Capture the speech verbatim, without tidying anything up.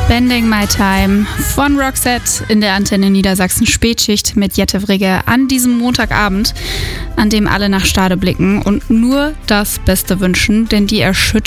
Spending My Time von Roxette in der Antenne Niedersachsen Spätschicht mit Jette Frigge an diesem Montagabend, an dem alle nach Stade blicken und nur das Beste wünschen, denn die erschütternde